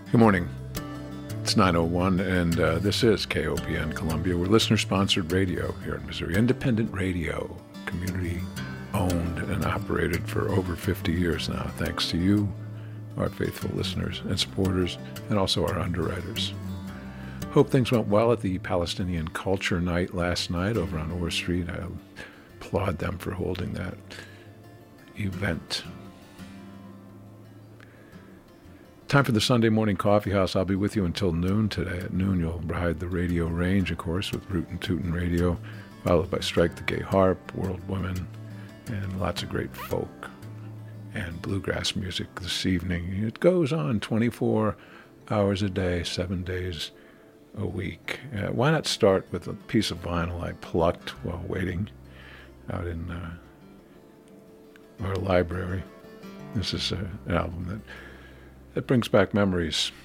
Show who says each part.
Speaker 1: Good morning. It's 9:01, and this is KOPN Columbia. We're listener-sponsored radio here in Missouri. Independent radio, community-owned and operated for over 50 years now, thanks to you, our faithful listeners and supporters, and also our underwriters. Hope things went well at the Palestinian Culture Night last night over on Orr Street. I applaud them for holding that event. Time for the Sunday Morning Coffee House. I'll be with you until noon today. At noon, you'll ride the radio range, of course, with Rootin' Tootin' Radio, followed by Strike the Gay Harp, World Women, and lots of great folk and bluegrass music this evening. It goes on 24 hours a day, 7 days a week. Why not start with a piece of vinyl I plucked while waiting out in our library? This is an album that brings back memories